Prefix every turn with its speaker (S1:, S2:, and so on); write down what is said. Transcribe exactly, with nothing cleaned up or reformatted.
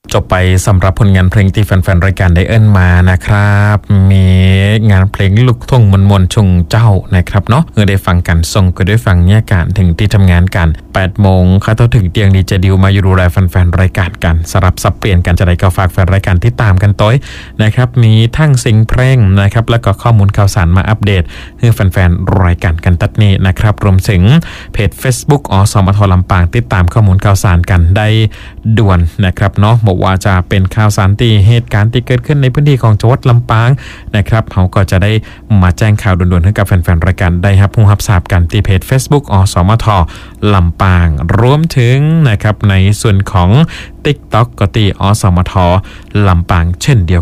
S1: จบไปสำหรับผลงานเพลงที่แฟนๆรายการได้เอิ้นมานะครับมีงานเพลงลูกทุ่งมนมนชงเจ้านะครับเนาะเมื่อได้ฟังกันส่งก็ได้ฟังเนี่ยการถึงที่ทำงานกันแปดโมงค่ะเท่าถึงเตียงดีเจดิวมาอยู่ดูแลแฟนๆรายการกันสลับสับเปลี่ยนกันจะได้ก็ฝากแฟนรายการที่ตามกันต้อยนะครับมีทั้งสิ่งเพลงนะครับแล้วก็ข้อมูลข่าวสารมาอัปเดตให้แฟนๆรายการกันตัดนี้นะครับรวมถึงเพจ Facebook อสมทลำปางติดตามข้อมูลข่าวสารกันได้ด่วนนะครับเนาะบอกว่าจะเป็นข่าวสารที่เหตุการณ์ที่เกิดขึ้นในพื้นที่ของจังหวัดลำปางนะครับเขาก็จะได้มาแจ้งข่าวด่วนๆให้กับแฟนๆรายการได้รับรู้รับทราบกันที่เพจ Facebook อสมทลำปางรวมถึงนะครับในส่วนของ TikTok ก็ตีอสมทลำปางเช่นเดียว